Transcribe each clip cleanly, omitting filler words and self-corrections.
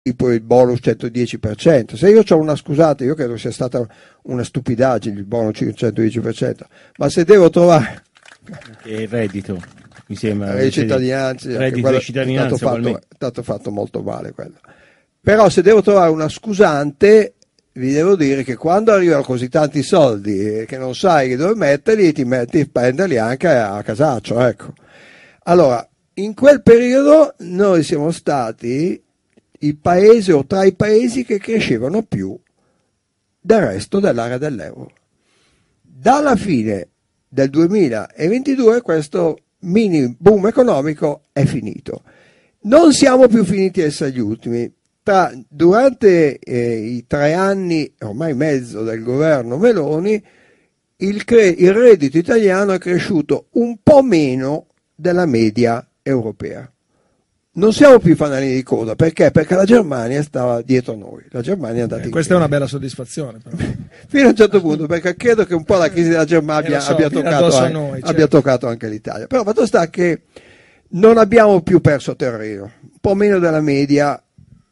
tipo il bonus 110%. Se io ho una, scusate, io credo sia stata una stupidaggine il bonus 110%, ma se devo trovare il reddito, mi sembra, le cittadinanze, reddito di cittadinanza, è stato fatto molto male quello. Però se devo trovare una scusante, vi devo dire che quando arrivano così tanti soldi che non sai dove metterli, ti metti a spenderli anche a casaccio, ecco. Allora, in quel periodo noi siamo stati il paese o tra i paesi che crescevano più del resto dell'area dell'euro. Dalla fine del 2022 questo mini boom economico è finito. Non siamo più finiti a essere gli ultimi. Durante i 3 anni, ormai mezzo del governo Meloni, il reddito italiano è cresciuto un po' meno della media europea. Non siamo più fanalini di coda, perché? Perché la Germania stava dietro noi. La Germania è andata in questa è una bella soddisfazione, però. Fino a un certo punto, perché credo che un po' la crisi della Germania abbia toccato anche l'Italia. Però fatto sta che non abbiamo più perso terreno, un po' meno della media,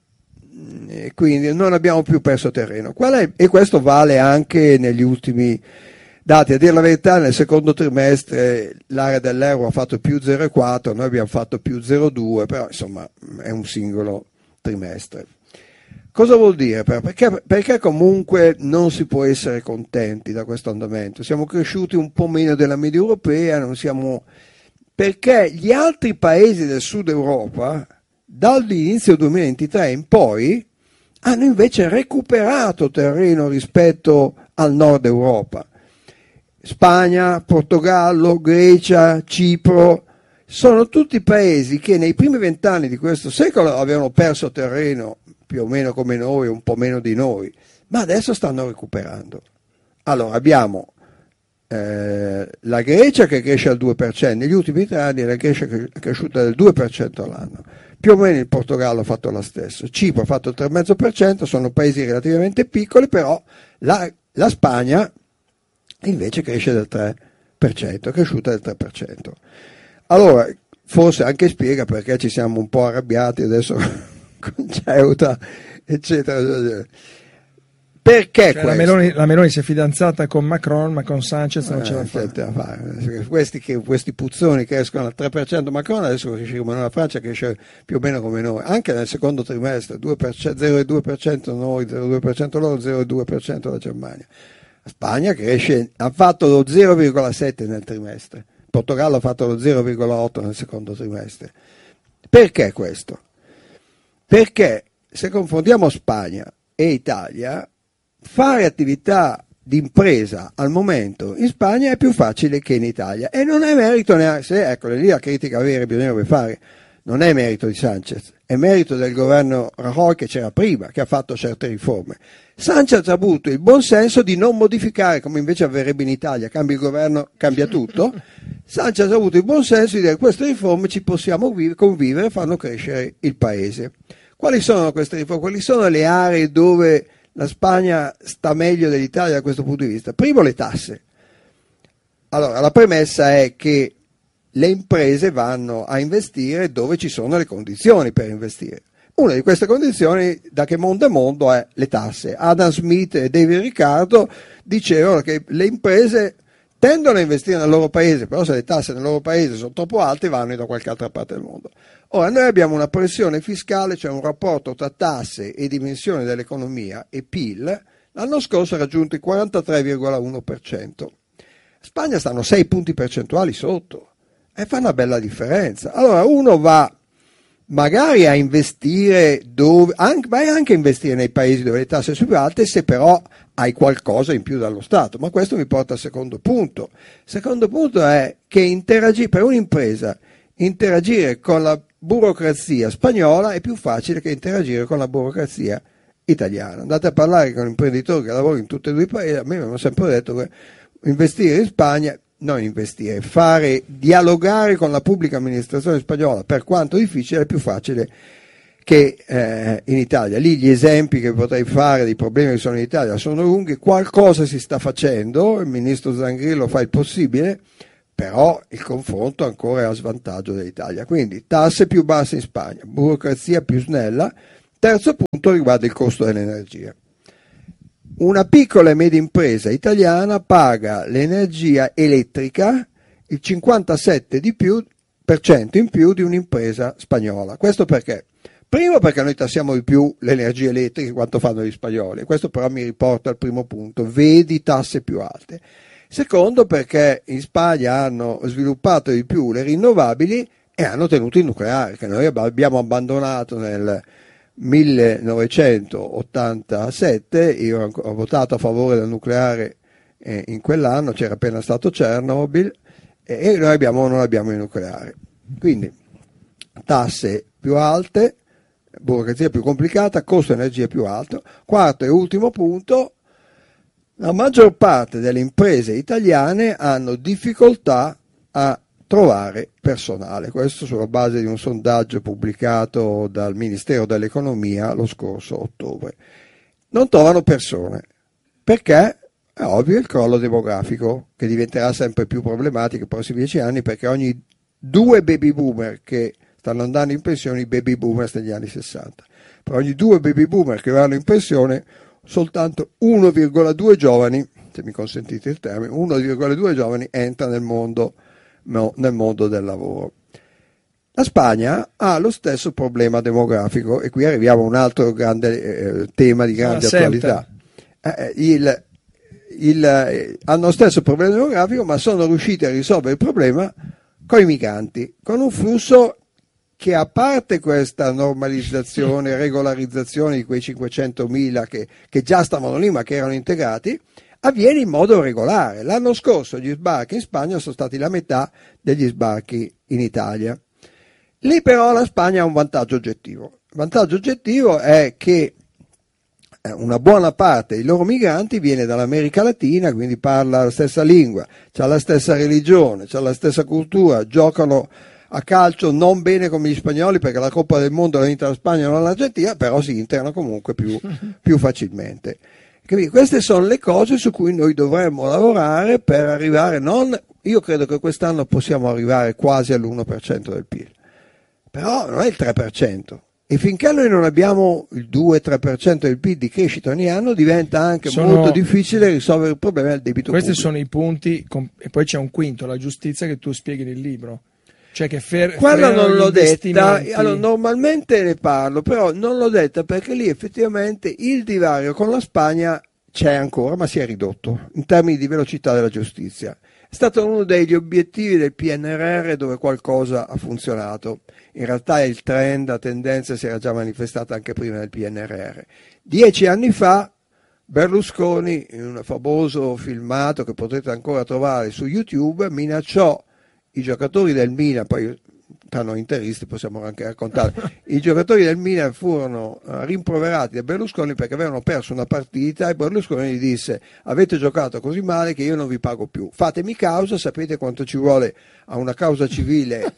e quindi non abbiamo più perso terreno. E questo vale anche negli ultimi dati. A dire la verità, nel secondo trimestre l'area dell'euro ha fatto più 0,4, noi abbiamo fatto più 0,2, però insomma è un singolo trimestre. Cosa vuol dire? Perché comunque non si può essere contenti da questo andamento? Siamo cresciuti un po' meno della media europea, perché gli altri paesi del sud Europa dall'inizio 2023 in poi hanno invece recuperato terreno rispetto al nord Europa. Spagna, Portogallo, Grecia, Cipro sono tutti paesi che nei primi 20 anni di questo secolo avevano perso terreno più o meno come noi, un po' meno di noi, ma adesso stanno recuperando. Allora abbiamo la Grecia che cresce al 2%, negli ultimi 3 anni la Grecia è cresciuta del 2% all'anno, più o meno il Portogallo ha fatto lo stesso, Cipro ha fatto il 3,5%, sono paesi relativamente piccoli, però la Spagna invece cresce del 3%, è cresciuta del 3%. Allora, forse anche spiega perché ci siamo un po' arrabbiati adesso con Ceuta, eccetera. Perché la Meloni si è fidanzata con Macron, ma con Sanchez non ce la fa. Questi puzzoni che escono al 3% Macron, adesso cresce come la Francia, cresce più o meno come noi, anche nel secondo trimestre, 0,2% noi, 0,2% loro, 0,2% la Germania. La Spagna cresce, ha fatto lo 0,7 nel trimestre, Portogallo ha fatto lo 0,8 nel secondo trimestre. Perché questo? Perché se confrontiamo Spagna e Italia, fare attività di impresa al momento in Spagna è più facile che in Italia, e non è merito neanche, ecco, lì la critica vera bisognerebbe fare, non è merito di Sanchez, è merito del governo Rajoy che c'era prima, che ha fatto certe riforme. Sanchez ha avuto il buon senso di non modificare, come invece avverrebbe in Italia, cambia il governo, cambia tutto. Sanchez ha avuto il buon senso di dire queste riforme ci possiamo convivere e fanno crescere il paese. Quali sono queste riforme? Quali sono le aree dove la Spagna sta meglio dell'Italia da questo punto di vista? Primo, le tasse. Allora, la premessa è che le imprese vanno a investire dove ci sono le condizioni per investire. Una di queste condizioni, da che mondo è mondo, è le tasse. Adam Smith e David Ricardo dicevano che le imprese tendono a investire nel loro paese, però se le tasse nel loro paese sono troppo alte vanno da qualche altra parte del mondo. Ora, noi abbiamo una pressione fiscale, cioè un rapporto tra tasse e dimensione dell'economia e PIL, l'anno scorso ha raggiunto il 43,1%. Spagna stanno 6 punti percentuali sotto, e fa una bella differenza. Allora uno va magari a investire vai anche a investire nei paesi dove le tasse sono più alte, se però hai qualcosa in più dallo Stato. Ma questo mi porta al secondo punto. Il secondo punto è che per un'impresa interagire con la burocrazia spagnola è più facile che interagire con la burocrazia italiana. Andate a parlare con imprenditori che lavorano in tutti e due i paesi, a me mi hanno sempre detto che investire in Spagna, non investire, dialogare con la pubblica amministrazione spagnola, per quanto difficile, è più facile che in Italia. Lì gli esempi che potrei fare dei problemi che sono in Italia sono lunghi, qualcosa si sta facendo, il ministro Zangrillo fa il possibile, però il confronto ancora è a svantaggio dell'Italia. Quindi tasse più basse in Spagna, burocrazia più snella, Terzo punto riguarda il costo dell'energia. Una piccola e media impresa italiana paga l'energia elettrica il 57% in più di un'impresa spagnola. Questo perché? Primo, perché noi tassiamo di più l'energia elettrica quanto fanno gli spagnoli. Questo però mi riporta al primo punto, vedi tasse più alte. Secondo, perché in Spagna hanno sviluppato di più le rinnovabili e hanno tenuto il nucleare, che noi abbiamo abbandonato nel 1987. Io ho votato a favore del nucleare in quell'anno, c'era appena stato Chernobyl, e noi non abbiamo il nucleare. Quindi tasse più alte, burocrazia più complicata, costo energia più alto. Quarto e ultimo punto, la maggior parte delle imprese italiane hanno difficoltà a trovare personale. Questo sulla base di un sondaggio pubblicato dal Ministero dell'Economia lo scorso ottobre. Non trovano persone. Perché? È ovvio il crollo demografico, che diventerà sempre più problematico nei prossimi 10 anni, perché ogni 2 baby boomer che stanno andando in pensione, i baby boomer negli anni 60. Per ogni 2 baby boomer che vanno in pensione, soltanto 1,2 giovani, se mi consentite il termine, 1,2 giovani entra nel mondo del lavoro. La Spagna ha lo stesso problema demografico, e qui arriviamo a un altro grande tema di grande attualità. Hanno lo stesso problema demografico, ma sono riusciti a risolvere il problema con i migranti, con un flusso che, a parte questa normalizzazione, regolarizzazione di quei 500.000 che già stavano lì ma che erano integrati, avviene in modo regolare. L'anno scorso gli sbarchi in Spagna sono stati la metà degli sbarchi in Italia. Lì però la Spagna ha un vantaggio oggettivo. Il vantaggio oggettivo è che una buona parte dei loro migranti viene dall'America Latina, quindi parla la stessa lingua, ha la stessa religione, ha la stessa cultura, giocano a calcio non bene come gli spagnoli, perché la Coppa del Mondo la vinta la Spagna, non l'Argentina, però si integrano comunque più facilmente. Quindi queste sono le cose su cui noi dovremmo lavorare per arrivare, io credo che quest'anno possiamo arrivare quasi all'1% del PIL, però non è il 3%. E finché noi non abbiamo il 2-3% del PIL di crescita ogni anno, diventa anche molto difficile risolvere il problema del debito pubblico. Questi sono i punti, e poi c'è un quinto, la giustizia, che tu spieghi nel libro. Cioè che quella non l'ho detta, allora, normalmente ne parlo, però non l'ho detta perché lì effettivamente il divario con la Spagna c'è ancora, ma si è ridotto in termini di velocità della giustizia. È stato uno degli obiettivi del PNRR dove qualcosa ha funzionato. In realtà il trend, la tendenza si era già manifestata anche prima del PNRR. 10 anni fa Berlusconi, in un famoso filmato che potete ancora trovare su YouTube, minacciò i giocatori del Milan, poi tra noi interisti possiamo anche raccontare, i giocatori del Milan furono rimproverati da Berlusconi perché avevano perso una partita, e Berlusconi gli disse: avete giocato così male che io non vi pago più, fatemi causa. Sapete quanto ci vuole a una causa civile?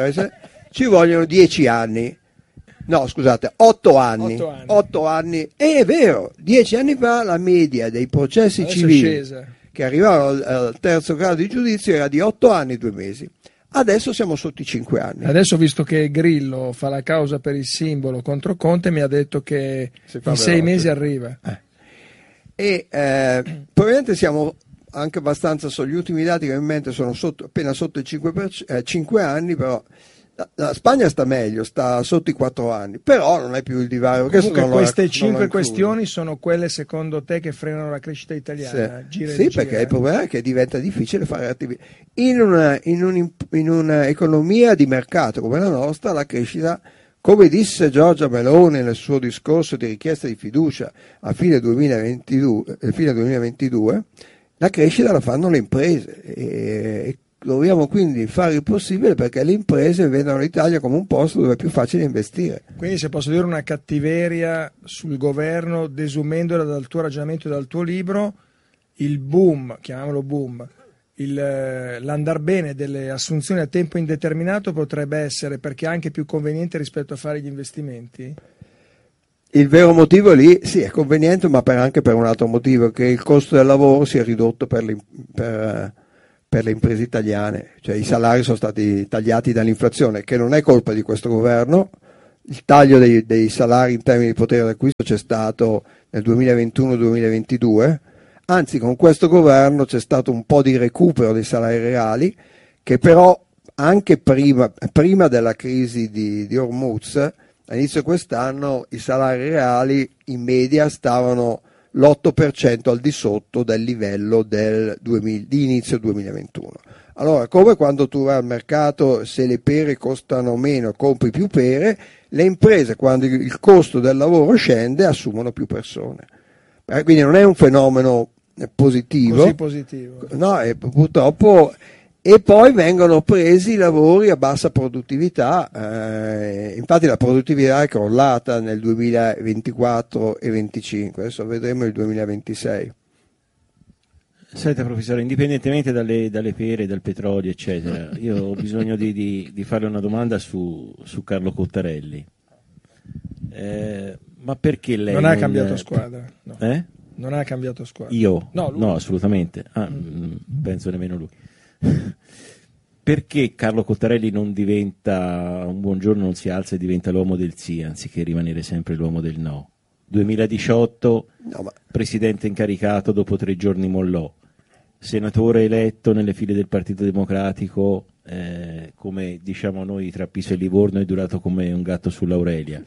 Ci vogliono 10 anni. No, scusate, 8 anni. 8 anni. E è vero, 10 anni fa la media dei processi adesso civili che arrivavano al terzo grado di giudizio era di 8 anni e 2 mesi. Adesso siamo sotto i 5 anni. Adesso, visto che Grillo fa la causa per il simbolo contro Conte, mi ha detto che in 6 mesi arriva. Probabilmente siamo anche abbastanza, gli ultimi dati che ho in mente sono appena sotto i 5 anni, però la Spagna sta meglio, sta sotto i 4 anni, però non è più il divario. Comunque queste 5 questioni sono quelle, secondo te, che frenano la crescita italiana? Sì, perché il problema è che diventa difficile fare attività. In una economia di mercato come la nostra, la crescita, come disse Giorgia Meloni nel suo discorso di richiesta di fiducia a fine 2022, la crescita la fanno le imprese, e dobbiamo quindi fare il possibile perché le imprese vedano l'Italia come un posto dove è più facile investire. Quindi, se posso dire una cattiveria sul governo, desumendola dal tuo ragionamento e dal tuo libro, il boom, chiamiamolo boom, l'andar bene delle assunzioni a tempo indeterminato potrebbe essere perché è anche più conveniente rispetto a fare gli investimenti? Il vero motivo lì, sì, è conveniente, ma anche per un altro motivo, che il costo del lavoro si è ridotto per le imprese italiane, cioè i salari sono stati tagliati dall'inflazione, che non è colpa di questo governo, il taglio dei salari in termini di potere d'acquisto c'è stato nel 2021-2022, anzi con questo governo c'è stato un po' di recupero dei salari reali, che però anche prima della crisi di Hormuz, all'inizio di quest'anno i salari reali in media stavano l'8% al di sotto del livello di inizio 2021. Allora, come quando tu vai al mercato, se le pere costano meno, compri più pere, le imprese, quando il costo del lavoro scende, assumono più persone. Quindi non è un fenomeno positivo. Così positivo. No, purtroppo. E poi vengono presi lavori a bassa produttività, infatti la produttività è crollata nel 2024 e 2025, adesso vedremo il 2026. Senta professore, indipendentemente dalle pere, dal petrolio eccetera, io ho bisogno di farle una domanda su Carlo Cottarelli. Ma perché lei non ha cambiato squadra? No. Non ha cambiato squadra. Io? No, assolutamente. Penso nemmeno lui. Perché Carlo Cottarelli non diventa, un buongiorno non si alza e diventa l'uomo del sì, anziché rimanere sempre l'uomo del no? 2018, presidente incaricato, dopo 3 giorni mollò. Senatore eletto nelle file del Partito Democratico, come diciamo noi tra Piso e Livorno, è durato come un gatto sull'Aurelia.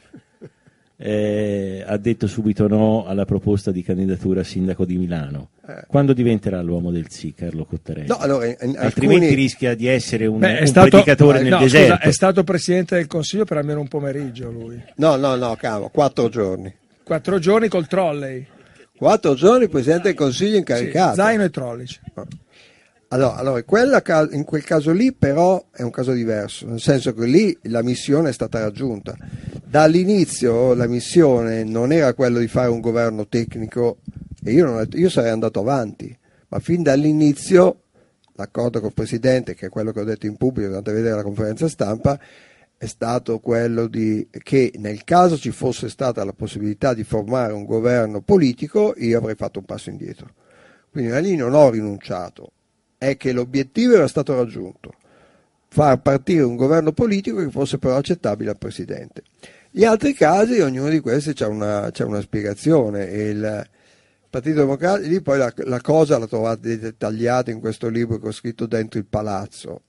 Ha detto subito no alla proposta di candidatura a sindaco di Milano. Quando diventerà l'uomo del sì, Carlo Cottarelli? No, allora, altrimenti rischia di essere un predicatore nel deserto. Scusa, è stato presidente del Consiglio per almeno un pomeriggio lui. No, cavolo, 4 giorni. 4 giorni col trolley. 4 giorni presidente del Consiglio incaricato. Sì, zaino e trollici. Allora in quel caso lì però è un caso diverso, nel senso che lì la missione è stata raggiunta. Dall'inizio la missione non era quella di fare un governo tecnico, e io sarei andato avanti, ma fin dall'inizio l'accordo col Presidente, che è quello che ho detto in pubblico durante a vedere la conferenza stampa, è stato quello che nel caso ci fosse stata la possibilità di formare un governo politico, io avrei fatto un passo indietro. Quindi da lì non ho rinunciato. È che l'obiettivo era stato raggiunto, far partire un governo politico che fosse però accettabile al Presidente. Gli altri casi, ognuno di questi c'è una spiegazione, e il Partito Democratico, lì poi la cosa la trovate dettagliata in questo libro che ho scritto Dentro il Palazzo,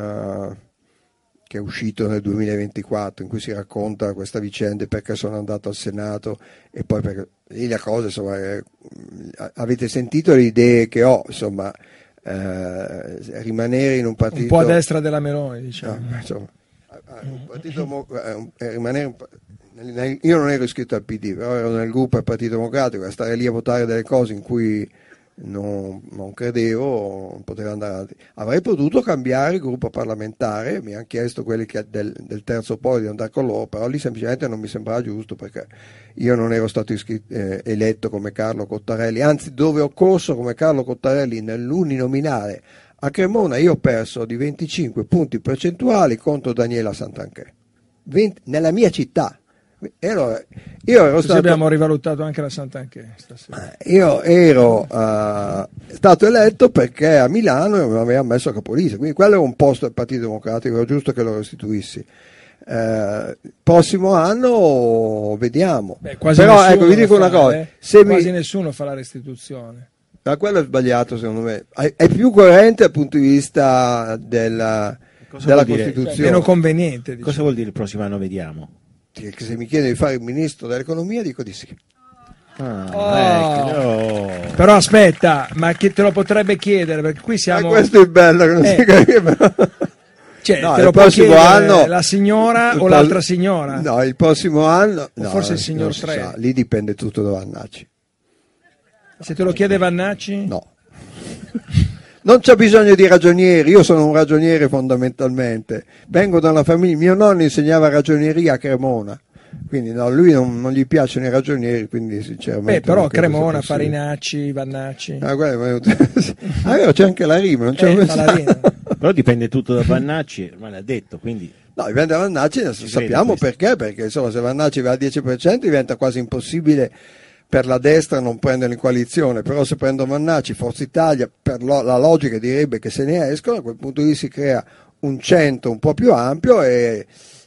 che è uscito nel 2024, in cui si racconta questa vicenda, perché sono andato al Senato, e poi perché lì la cosa, insomma, avete sentito le idee che ho, insomma, rimanere in un partito un po' a destra della Meloni, diciamo. No, insomma, un partito, rimanere io non ero iscritto al PD, però ero nel gruppo del Partito Democratico, a stare lì a votare delle cose in cui non credevo, non potevo andare avanti. Avrei potuto cambiare il gruppo parlamentare, mi hanno chiesto quelli del terzo polo di andare con loro, però lì semplicemente non mi sembrava giusto, perché io non ero stato eletto come Carlo Cottarelli, anzi dove ho corso come Carlo Cottarelli nell'uninominale a Cremona io ho perso di 25 punti percentuali contro Daniela Santanchè, nella mia città. Io ero stato, abbiamo rivalutato anche la Santanchè stasera. Io ero stato eletto perché a Milano mi aveva messo a capolista, quindi quello era un posto del Partito Democratico, era giusto che lo restituissi. Prossimo anno vediamo. Però ecco, vi dico una cosa, quasi nessuno fa la restituzione. Ma quello è sbagliato, secondo me. È più coerente dal punto di vista della Costituzione. Cioè, meno conveniente. Diciamo. Cosa vuol dire il prossimo anno vediamo? Che se mi chiede di fare il ministro dell'economia dico di sì. Però aspetta, ma chi te lo potrebbe chiedere? Perché qui siamo. Questo è bello che non si capisce, però. Cioè, no, te lo può chiedere anno, la signora o l'altra signora? No, il prossimo anno. O forse il signor Tre. Sa, lì dipende tutto da Vannacci. Se te lo chiede Vannacci? No. Non c'è bisogno di ragionieri, io sono un ragioniere fondamentalmente, vengo da una famiglia, mio nonno insegnava ragioneria a Cremona, quindi no, lui non gli piacciono i ragionieri, quindi sinceramente... però Cremona, Farinacci, Vannacci... c'è anche la rima, non c'è la rima. Però dipende tutto da Vannacci, ormai l'ha detto, quindi... No, dipende da Vannacci, sappiamo perché, insomma se Vannacci va al 10% diventa quasi impossibile per la destra non prenderlo in coalizione, però se prendo Vannacci, Forza Italia, per la logica direbbe che se ne escono, a quel punto lì si crea un centro un po' più ampio, e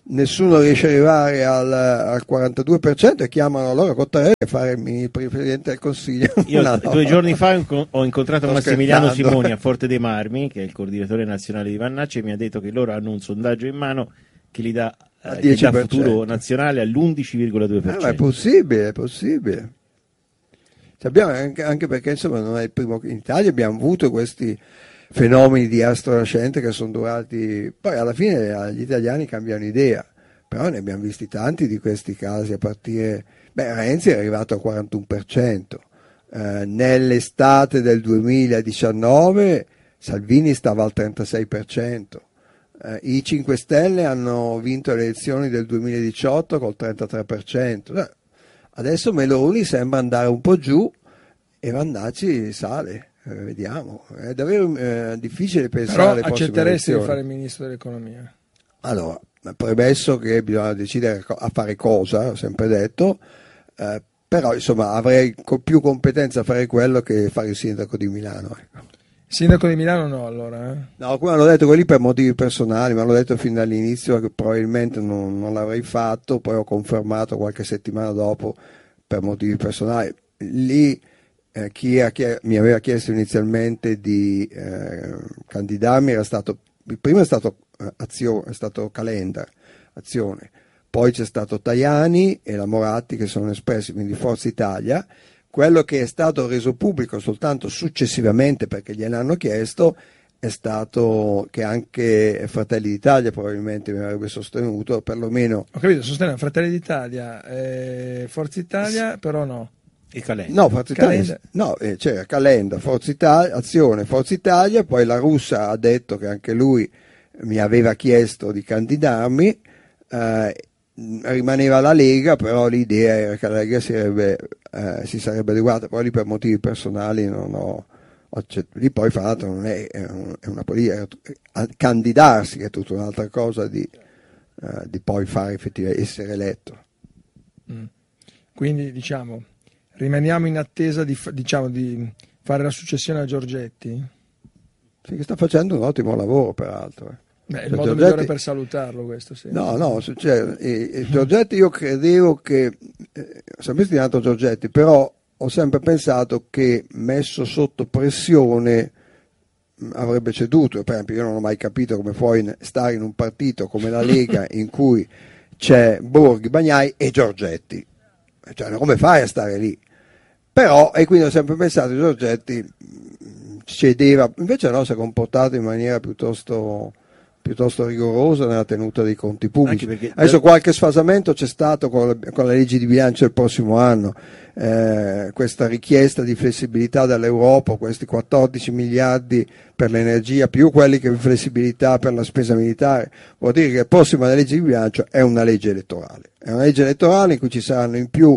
nessuno riesce ad arrivare al 42% e chiamano allora Cottarelli a fare il Presidente del Consiglio. Io No. 2 giorni fa ho incontrato Sto Massimiliano scherzando. Simoni a Forte dei Marmi, che è il coordinatore nazionale di Vannacci, e mi ha detto che loro hanno un sondaggio in mano che gli dà, che dà 10%. futuro nazionale all'11,2%. Ma è possibile, è possibile. Abbiamo anche perché insomma non è il primo. In Italia abbiamo avuto questi fenomeni di astro nascente che sono durati, poi alla fine gli italiani cambiano idea, però ne abbiamo visti tanti di questi casi a partire, Renzi è arrivato al 41%, nell'estate del 2019 Salvini stava al 36%, i 5 Stelle hanno vinto le elezioni del 2018 col 33%, adesso Meloni sembra andare un po' giù e Vannacci sale. Vediamo, è davvero difficile pensare Però alle prossime accetteresti di elezioni. fare il ministro dell'economia? Allora, premesso che bisogna decidere a fare cosa, ho sempre detto, però insomma avrei più competenza a fare quello che fare il sindaco di Milano. Ecco. Sindaco di Milano no, allora? No, come hanno detto quelli per motivi personali, mi hanno detto fin dall'inizio che probabilmente non l'avrei fatto, poi ho confermato qualche settimana dopo per motivi personali. Lì chi mi aveva chiesto inizialmente di candidarmi era stato, il primo è stato è stato Calenda, Azione, poi c'è stato Tajani e la Moratti che sono espressi, quindi Forza Italia. Quello che è stato reso pubblico soltanto successivamente perché gliel'hanno chiesto è stato che anche Fratelli d'Italia probabilmente mi avrebbe sostenuto, perlomeno. Ho capito, sostenere Fratelli d'Italia, Forza Italia, però no. E Calenda. No, Forza Italia, no, c'era Calenda, Forza Italia, Azione, Forza Italia, poi la Russa ha detto che anche lui mi aveva chiesto di candidarmi, rimaneva la Lega, però l'idea era che la Lega si sarebbe adeguata, poi lì per motivi personali non ho accettato, lì poi fra l'altro non è una politica, candidarsi che è tutta un'altra cosa di poi fare effettivamente essere eletto. Quindi diciamo rimaniamo in attesa di fare la successione a Giorgetti? Sì, che sta facendo un ottimo lavoro peraltro. Beh, il modo migliore per salutarlo questo, sì. No, succede. Giorgetti, io credevo che ho sempre stimato Giorgetti, però ho sempre pensato che messo sotto pressione avrebbe ceduto. Per esempio, io non ho mai capito come puoi stare in un partito come la Lega in cui c'è Borghi, Bagnai e Giorgetti, cioè come fai a stare lì? Però, e quindi ho sempre pensato che Giorgetti cedeva, invece no, si è comportato in maniera piuttosto rigorosa nella tenuta dei conti pubblici. Adesso qualche sfasamento c'è stato con la legge di bilancio del prossimo anno, questa richiesta di flessibilità dall'Europa, questi 14 miliardi per l'energia più quelli che flessibilità per la spesa militare, vuol dire che la prossima legge di bilancio è una legge elettorale in cui ci saranno in più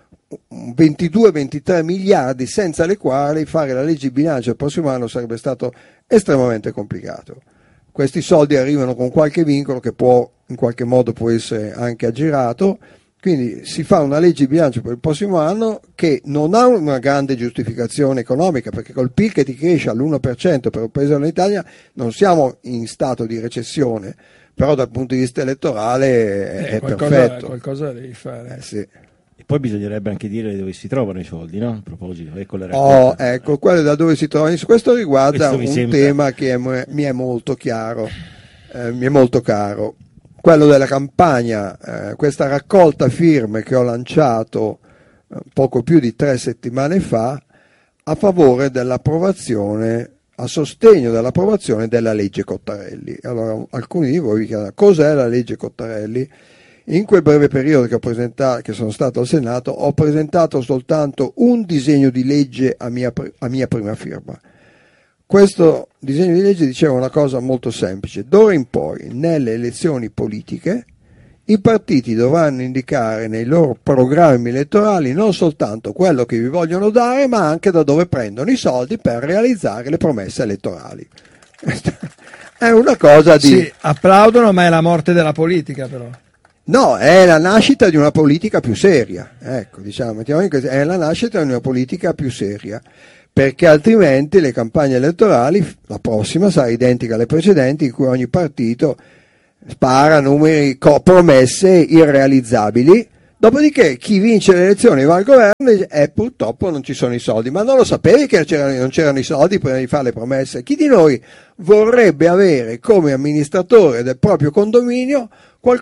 22-23 miliardi senza le quali fare la legge di bilancio il prossimo anno sarebbe stato estremamente complicato. Questi soldi arrivano con qualche vincolo che in qualche modo può essere anche aggirato, quindi si fa una legge di bilancio per il prossimo anno che non ha una grande giustificazione economica, perché col PIL che ti cresce all'1% per un paese come l'Italia non siamo in stato di recessione, però dal punto di vista elettorale è perfetto. Qualcosa devi fare. Sì. E poi bisognerebbe anche dire dove si trovano i soldi, no? A proposito, ecco la raccolta. Ecco, quello da dove si trovano. Questo riguarda Questo un tema che mi è molto chiaro, mi è molto caro. Quello della campagna, questa raccolta firme che ho lanciato poco più di 3 settimane fa a favore dell'approvazione, a sostegno dell'approvazione della legge Cottarelli. Allora, alcuni di voi vi chiedono cos'è la legge Cottarelli. In quel breve periodo che sono stato al Senato ho presentato soltanto un disegno di legge a mia prima firma. Questo disegno di legge diceva una cosa molto semplice: d'ora in poi nelle elezioni politiche i partiti dovranno indicare nei loro programmi elettorali non soltanto quello che vi vogliono dare, ma anche da dove prendono i soldi per realizzare le promesse elettorali. È una cosa di... Sì, applaudono, ma è la morte della politica però. No, è la nascita di una politica più seria, ecco, diciamo, è la nascita di una politica più seria, perché altrimenti le campagne elettorali, la prossima sarà identica alle precedenti, in cui ogni partito spara numeri, promesse irrealizzabili. Dopodiché chi vince le elezioni va al governo e dice purtroppo non ci sono i soldi. Ma non lo sapevi che non c'erano i soldi prima di fare le promesse? Chi di noi vorrebbe avere come amministratore del proprio condominio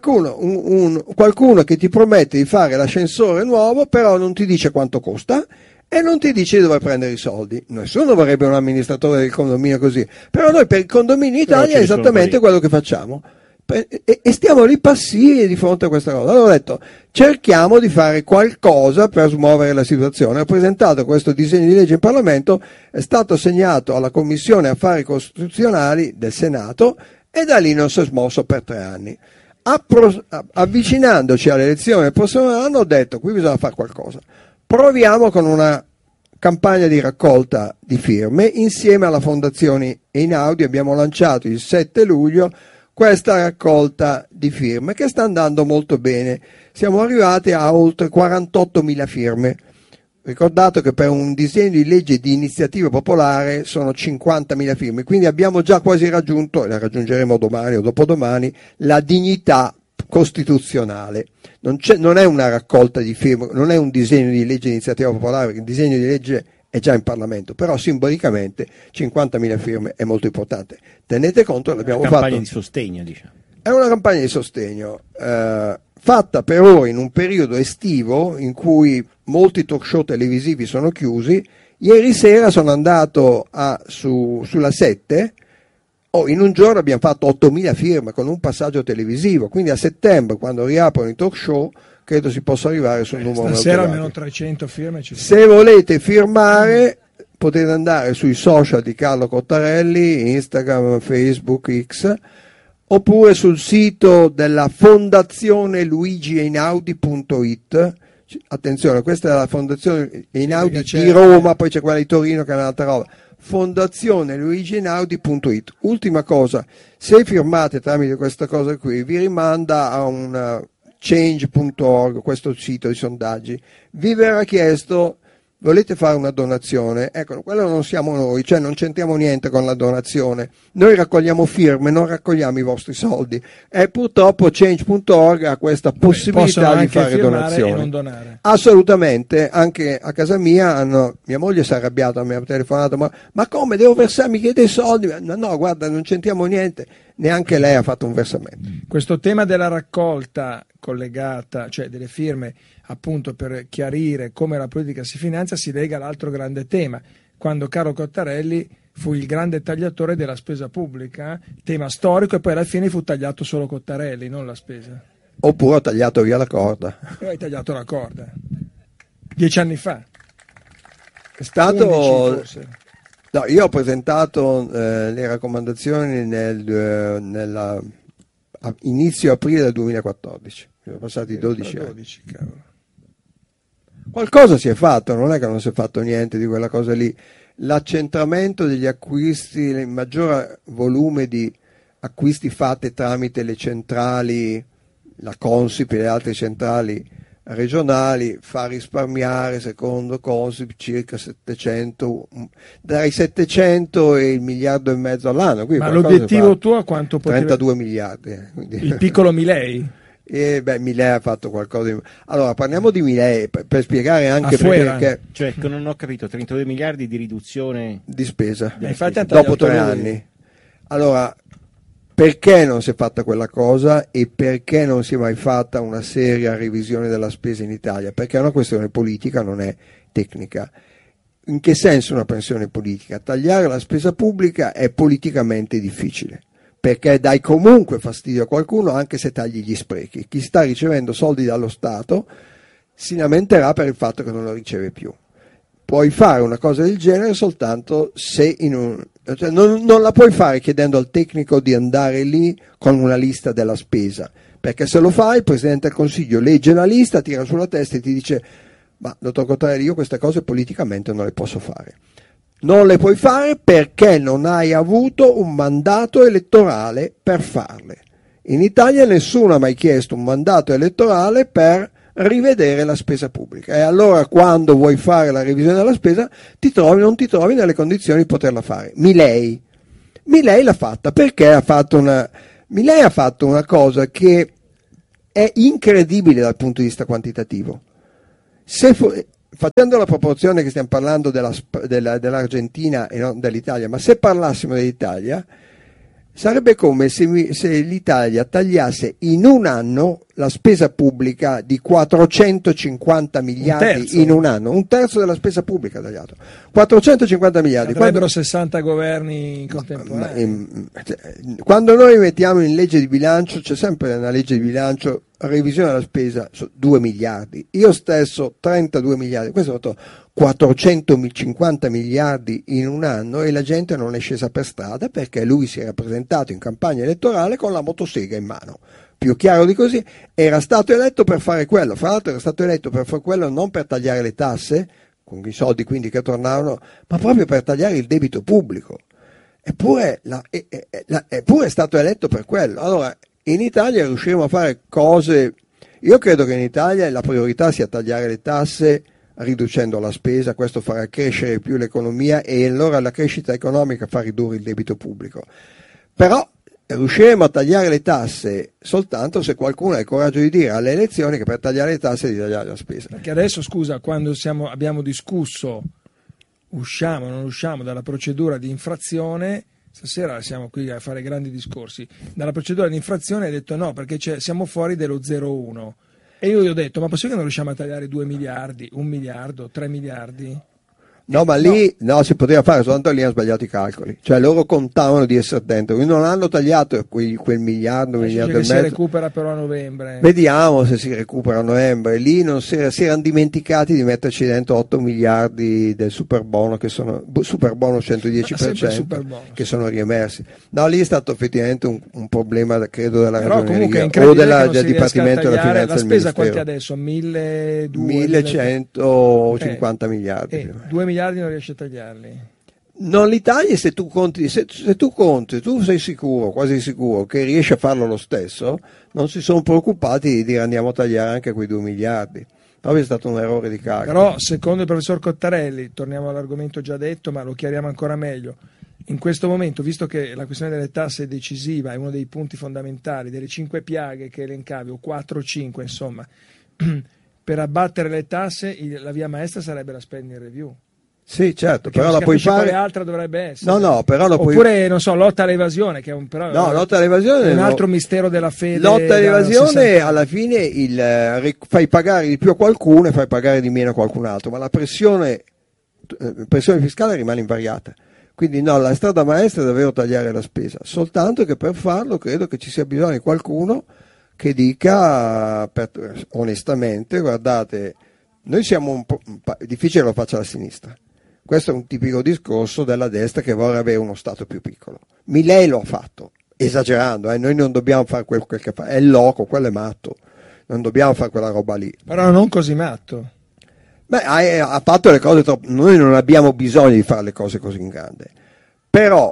qualcuno che ti promette di fare l'ascensore nuovo, però non ti dice quanto costa e non ti dice dove prendere i soldi? Nessuno vorrebbe un amministratore del condominio così, però noi per il condominio Italia è esattamente quello che facciamo. E stiamo lì passivi di fronte a questa cosa. Allora ho detto, cerchiamo di fare qualcosa per smuovere la situazione. Ho presentato questo disegno di legge in Parlamento, è stato assegnato alla Commissione Affari Costituzionali del Senato e da lì non si è smosso per 3 anni. Avvicinandoci alle elezioni del prossimo anno ho detto, qui bisogna fare qualcosa. Proviamo con una campagna di raccolta di firme. Insieme alla Fondazione Einaudi abbiamo lanciato il 7 luglio questa raccolta di firme che sta andando molto bene. Siamo arrivati a oltre 48.000 firme. Ricordate che per un disegno di legge di iniziativa popolare sono 50.000 firme, quindi abbiamo già quasi raggiunto, e la raggiungeremo domani o dopodomani, la dignità costituzionale. Non è una raccolta di firme, non è un disegno di legge di iniziativa popolare, perché il disegno di legge è già in Parlamento, però simbolicamente 50.000 firme è molto importante. Tenete conto, l'abbiamo fatto. È una campagna di sostegno, diciamo. È una campagna di sostegno fatta per ora in un periodo estivo in cui molti talk show televisivi sono chiusi. Ieri sera sono andato sulla 7, in un giorno abbiamo fatto 8.000 firme con un passaggio televisivo, quindi a settembre, quando riaprono i talk show, credo si possa arrivare sul numero stasera almeno 300 firme ci sono. Se volete firmare potete andare sui social di Carlo Cottarelli, Instagram, Facebook, X, oppure sul sito della Fondazione luigieinaudi.it. Attenzione, questa è la Fondazione Einaudi di Roma, poi c'è quella di Torino che è un'altra roba. Fondazione luigieinaudi.it. Ultima cosa, se firmate tramite questa cosa qui vi rimanda a un change.org, questo sito di sondaggi. Vi verrà chiesto: volete fare una donazione? Ecco, quello non siamo noi, cioè non c'entriamo niente con la donazione. Noi raccogliamo firme, non raccogliamo i vostri soldi. E purtroppo change.org ha questa possibilità di fare donazioni. E non donare. Assolutamente, anche a casa mia mia moglie si è arrabbiata, mi ha telefonato, ma come devo versare? Mi chiede i soldi? No, guarda, non c'entriamo niente. Neanche lei ha fatto un versamento. Questo tema della raccolta collegata, cioè delle firme, appunto per chiarire come la politica si finanzia, si lega all'altro grande tema, quando Carlo Cottarelli fu il grande tagliatore della spesa pubblica, tema storico, e poi alla fine fu tagliato solo Cottarelli, non la spesa. Oppure ho tagliato via la corda. Hai tagliato la corda 10 anni fa. È stato 11 forse. No, io ho presentato le raccomandazioni nella inizio aprile del 2014, sono passati 12 anni. Cavolo. Qualcosa si è fatto, non è che non si è fatto niente di quella cosa lì. L'accentramento degli acquisti, il maggior volume di acquisti fatte tramite le centrali, la Consip e le altre centrali regionali, fa risparmiare, secondo Consip, circa 700, dai 700 e il 1,5 miliardi all'anno. Ma l'obiettivo tuo a quanto poteva? 32 miliardi. Quindi. Il piccolo Milei? Milei ha fatto qualcosa di... Allora, parliamo di Milei per spiegare anche perché... Cioè, non ho capito, 32 miliardi di riduzione di spesa, dopo 3 anni. Allora, perché non si è fatta quella cosa e perché non si è mai fatta una seria revisione della spesa in Italia? Perché è una questione politica, non è tecnica. In che senso una pressione politica? Tagliare la spesa pubblica è politicamente difficile, perché dai comunque fastidio a qualcuno anche se tagli gli sprechi. Chi sta ricevendo soldi dallo Stato si lamenterà per il fatto che non lo riceve più. Puoi fare una cosa del genere soltanto se non la puoi fare chiedendo al tecnico di andare lì con una lista della spesa, perché se lo fai il Presidente del Consiglio legge la lista, tira sulla testa e ti dice: ma dottor Cottarelli, io queste cose politicamente non le posso fare. Non le puoi fare perché non hai avuto un mandato elettorale per farle. In Italia nessuno ha mai chiesto un mandato elettorale per rivedere la spesa pubblica, e allora quando vuoi fare la revisione della spesa non ti trovi nelle condizioni di poterla fare. Milei l'ha fatta perché ha fatto Milei ha fatto una cosa che è incredibile dal punto di vista quantitativo. Facendo la proporzione che stiamo parlando dell'Argentina e non dell'Italia, ma se parlassimo dell'Italia, sarebbe come se l'Italia tagliasse in un anno la spesa pubblica di 450 miliardi in un anno, un terzo della spesa pubblica tagliato. 450 miliardi. Avrebbero 60 governi in contemporanea. Quando noi mettiamo in legge di bilancio, c'è sempre nella legge di bilancio revisione della spesa, 2 miliardi. Io stesso 32 miliardi. Questo ho fatto 450 miliardi in un anno e la gente non è scesa per strada perché lui si era presentato in campagna elettorale con la motosega in mano. Più chiaro di così, era stato eletto per fare quello. Fra l'altro era stato eletto per fare quello non per tagliare le tasse, con i soldi quindi che tornavano, ma proprio per tagliare il debito pubblico. Eppure è stato eletto per quello. Allora, in Italia riusciremo a fare cose. Io credo che in Italia la priorità sia tagliare le tasse riducendo la spesa, questo farà crescere più l'economia e allora la crescita economica fa ridurre il debito pubblico. Però riusciremo a tagliare le tasse soltanto se qualcuno ha il coraggio di dire alle elezioni che per tagliare le tasse di tagliare la spesa. Perché adesso, scusa, quando abbiamo discusso usciamo o non usciamo dalla procedura di infrazione, stasera siamo qui a fare grandi discorsi, dalla procedura di infrazione hai detto no perché siamo fuori dello 0,1 e io gli ho detto ma possiamo che non riusciamo a tagliare 2 miliardi, 1 miliardo, 3 miliardi? No, ma lì no, si poteva fare, soltanto lì hanno sbagliato i calcoli, cioè loro contavano di essere dentro, quindi non hanno tagliato quel miliardo e mezzo. Si recupera però a novembre. Vediamo se si recupera a novembre. Lì non si erano dimenticati di metterci dentro 8 miliardi del superbono, che sono superbono 110%, che sono riemersi. No, lì è stato effettivamente un problema, credo, della ragioneria o del Dipartimento della Finanza del Ministero. La spesa quanti adesso? 1150 miliardi. 2 miliardi non riesci a tagliarli. Non li tagli se tu conti, tu sei sicuro, quasi sicuro che riesci a farlo lo stesso, non si sono preoccupati di dire andiamo a tagliare anche quei 2 miliardi. Proprio è stato un errore di calcolo. Però secondo il professor Cottarelli, torniamo all'argomento già detto ma lo chiariamo ancora meglio, in questo momento, visto che la questione delle tasse è decisiva, è uno dei punti fondamentali, delle 5 piaghe che elencavi, o 4 o 5 insomma, per abbattere le tasse la via maestra sarebbe la spending review. Sì, certo, perché però la puoi fare. Quale altra dovrebbe essere? No, però la puoi. Oppure, non so, lotta all'evasione, che è lotta all'evasione è un altro mistero della fede. Lotta all'evasione, alla fine fai pagare di più a qualcuno e fai pagare di meno a qualcun altro, ma la pressione fiscale rimane invariata. Quindi no, la strada maestra è davvero tagliare la spesa, soltanto che per farlo credo che ci sia bisogno di qualcuno che dica onestamente, guardate, noi siamo un po', difficile che lo faccia la sinistra. Questo è un tipico discorso della destra che vorrebbe avere uno Stato più piccolo. Milei lo ha fatto, esagerando, noi non dobbiamo fare quel che fa, è loco, quello è matto, non dobbiamo fare quella roba lì. Però non così matto. Beh, ha fatto le cose troppo, noi non abbiamo bisogno di fare le cose così in grande, però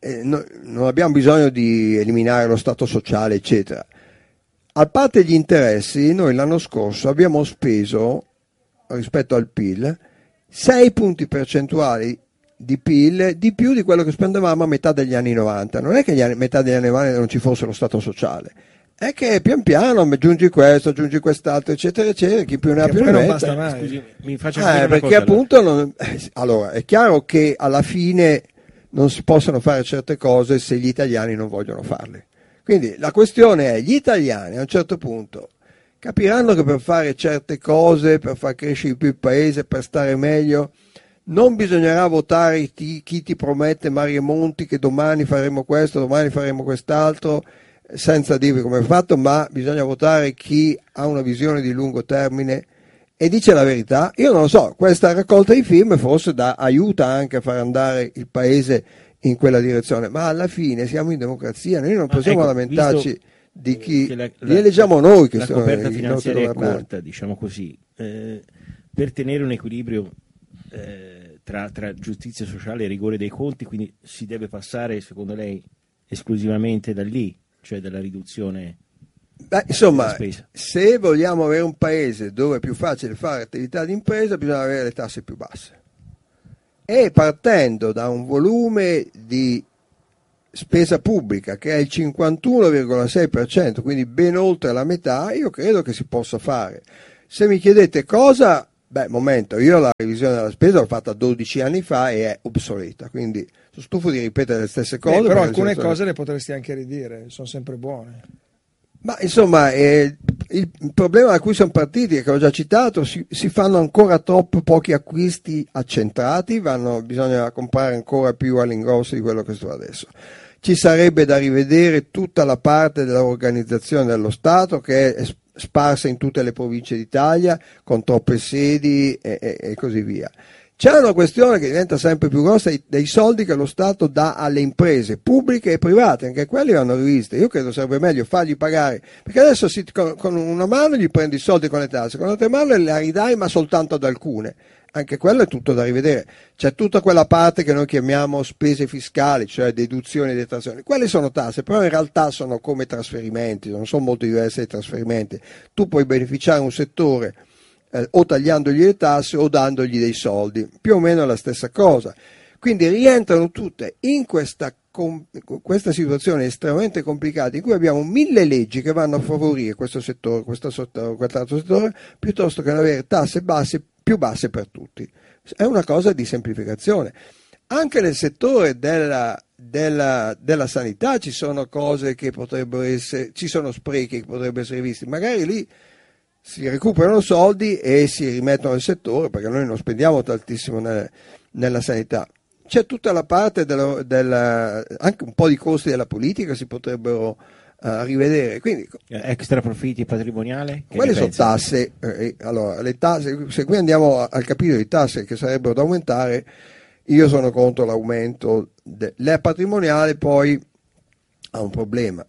non abbiamo bisogno di eliminare lo Stato sociale, eccetera. A parte gli interessi, noi l'anno scorso abbiamo speso, rispetto al PIL, 6 punti percentuali di PIL di più di quello che spendevamo a metà degli anni 90. Non è che a metà degli anni 90 non ci fosse lo Stato sociale, è che pian piano aggiungi questo, aggiungi quest'altro, eccetera, eccetera, chi più ne ha più ne metta. Non basta mai. Scusi, mi faccio capire perché cosa, appunto allora è chiaro che alla fine non si possono fare certe cose se gli italiani non vogliono farle. Quindi la questione è, gli italiani a un certo punto capiranno che per fare certe cose, per far crescere più il paese, per stare meglio, non bisognerà votare chi ti promette Mario Monti che domani faremo questo, domani faremo quest'altro, senza dirvi come è fatto, ma bisogna votare chi ha una visione di lungo termine e dice la verità. Io non lo so, questa raccolta di firme forse aiuta anche a far andare il paese in quella direzione, ma alla fine siamo in democrazia, noi non possiamo lamentarci di chi li eleggiamo noi che la sono coperta finanziaria è corta, diciamo così, per tenere un equilibrio tra giustizia sociale e rigore dei conti, quindi si deve passare secondo lei esclusivamente da lì, cioè dalla riduzione. Beh, insomma, se vogliamo avere un paese dove è più facile fare attività di impresa bisogna avere le tasse più basse e partendo da un volume di spesa pubblica, che è il 51,6%, quindi ben oltre la metà, io credo che si possa fare. Se mi chiedete cosa, momento, io la revisione della spesa l'ho fatta 12 anni fa e è obsoleta, quindi sono stufo di ripetere le stesse cose. Però alcune cose le potresti anche ridire, sono sempre buone. Ma insomma, il problema da cui siamo partiti, che ho già citato, si fanno ancora troppo pochi acquisti accentrati, bisogna comprare ancora più all'ingrosso di quello che sto adesso. Ci sarebbe da rivedere tutta la parte dell'organizzazione dello Stato, che è sparsa in tutte le province d'Italia, con troppe sedi e così via. C'è una questione che diventa sempre più grossa dei soldi che lo Stato dà alle imprese pubbliche e private, anche quelli vanno riviste. Io credo sarebbe meglio fargli pagare, perché adesso con una mano gli prendi i soldi con le tasse, con l'altra mano le ridai ma soltanto ad alcune. Anche quello è tutto da rivedere. C'è tutta quella parte che noi chiamiamo spese fiscali, cioè deduzioni e detrazioni. Quelle sono tasse, però in realtà sono come trasferimenti, non sono molto diverse dai trasferimenti. Tu puoi beneficiare un settore o tagliandogli le tasse o dandogli dei soldi, più o meno è la stessa cosa. Quindi rientrano tutte in questa situazione estremamente complicata in cui abbiamo 1000 leggi che vanno a favorire questo settore, quest'altro settore, piuttosto che avere tasse più basse per tutti. È una cosa di semplificazione. Anche nel settore della sanità ci sono cose che potrebbero essere, ci sono sprechi che potrebbero essere visti, magari lì si recuperano soldi e si rimettono al settore, perché noi non spendiamo tantissimo nella sanità. C'è tutta la parte anche un po' di costi della politica si potrebbero rivedere. Quindi, extra profitti patrimoniali? Quelle sono tasse. Allora, le tasse, se qui andiamo al capitolo di tasse che sarebbero da aumentare, io sono contro l'aumento. La patrimoniale poi ha un problema.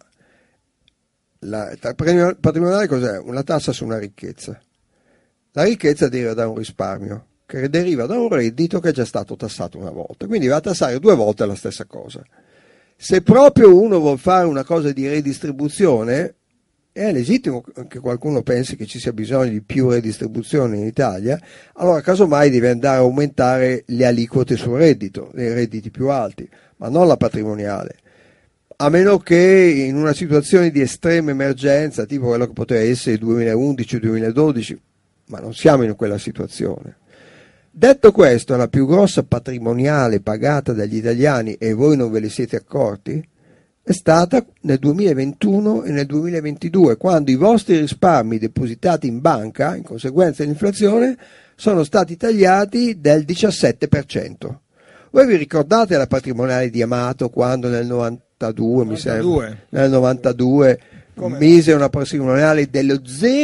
La patrimoniale cos'è? Una tassa su una ricchezza. La ricchezza deriva da un risparmio, che deriva da un reddito che è già stato tassato una volta, quindi va a tassare 2 volte la stessa cosa. Se proprio uno vuol fare una cosa di redistribuzione, è legittimo che qualcuno pensi che ci sia bisogno di più redistribuzione in Italia, allora casomai deve andare a aumentare le aliquote sul reddito, nei redditi più alti, ma non la patrimoniale. A meno che in una situazione di estrema emergenza, tipo quello che poteva essere il 2011-2012, ma non siamo in quella situazione. Detto questo, la più grossa patrimoniale pagata dagli italiani, e voi non ve ne siete accorti, è stata nel 2021 e nel 2022, quando i vostri risparmi depositati in banca, in conseguenza dell'inflazione, sono stati tagliati del 17%. Voi vi ricordate la patrimoniale di Amato, quando nel 92, mi sembra, nel 92 mise una patrimoniale dello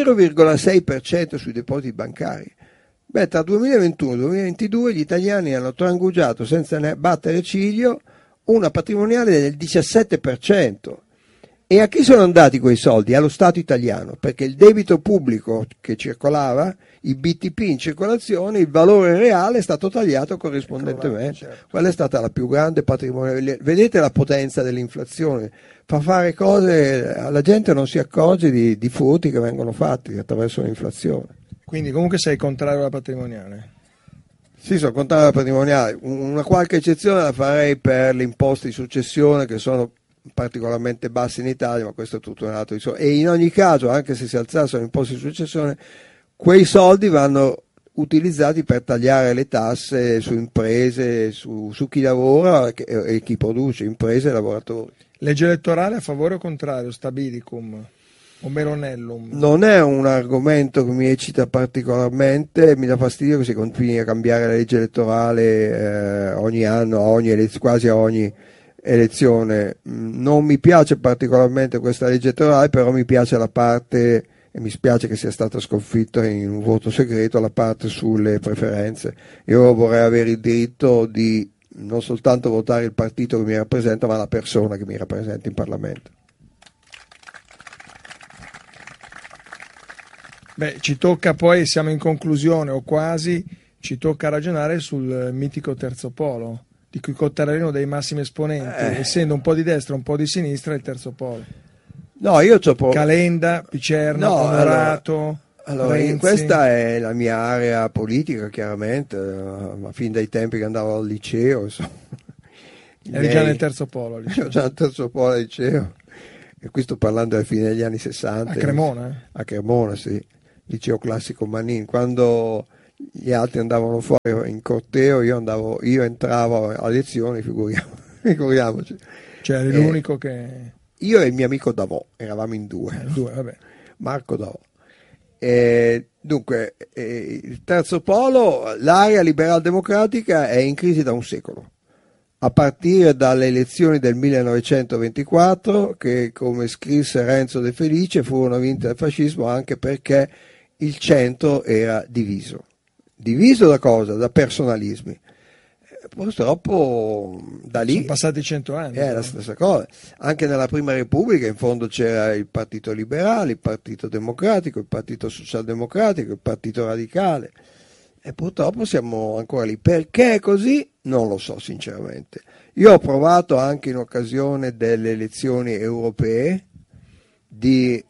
0,6% sui depositi bancari? Tra 2021 e 2022 gli italiani hanno trangugiato senza battere ciglio una patrimoniale del 17%. E a chi sono andati quei soldi? Allo Stato italiano, perché il debito pubblico che circolava, i BTP in circolazione, il valore reale è stato tagliato corrispondentemente. Certo. Quella è stata la più grande patrimoniale. Vedete la potenza dell'inflazione? Fa fare cose, la gente non si accorge di furti che vengono fatti attraverso l'inflazione. Quindi comunque sei contrario alla patrimoniale? Sì, sono contrario alla patrimoniale. Una qualche eccezione la farei per le imposte di successione, che sono particolarmente bassi in Italia, ma questo è tutto un altro discorso. E in ogni caso, anche se si alzassero le imposte di successione, quei soldi vanno utilizzati per tagliare le tasse su imprese, su chi lavora e chi produce, imprese e lavoratori. Legge elettorale a favore o contrario? Stabilicum o Meronellum? Non è un argomento che mi eccita particolarmente, mi dà fastidio che si continui a cambiare la legge elettorale ogni anno, quasi a ogni elezione. Non mi piace particolarmente questa legge elettorale, però mi piace la parte, e mi spiace che sia stata sconfitta in un voto segreto, la parte sulle preferenze. Io vorrei avere il diritto di non soltanto votare il partito che mi rappresenta, ma la persona che mi rappresenta in Parlamento. Ci tocca poi, siamo in conclusione o quasi, ci tocca ragionare sul mitico terzo polo, di cui Cottarelli è uno dei massimi esponenti, essendo un po' di destra, un po' di sinistra, il terzo polo. No, io c'ho Calenda, Picerno, Onorato, allora questa è la mia area politica, chiaramente, ma fin dai tempi che andavo al liceo, insomma. Eri già nel terzo polo. Io già nel terzo polo al liceo, e qui sto parlando alla fine degli anni 60. A Cremona? A Cremona, sì, liceo classico Manin. Quando gli altri andavano fuori in corteo, io entravo a lezioni, figuriamoci. Cioè eri l'unico che... Io e il mio amico Davò, eravamo in due. Vabbè. Marco Davò. Dunque, il terzo polo, l'area liberal-democratica è in crisi da un secolo, a partire dalle elezioni del 1924 che, come scrisse Renzo De Felice, furono vinte dal fascismo anche perché il centro era diviso. Diviso da cosa? Da personalismi. Purtroppo da lì sono passati 100 anni. È la stessa cosa. Anche nella Prima Repubblica in fondo c'era il Partito Liberale, il Partito Democratico, il Partito Socialdemocratico, il Partito Radicale, e purtroppo siamo ancora lì. Perché è così? Non lo so sinceramente. Io ho provato anche in occasione delle elezioni europee di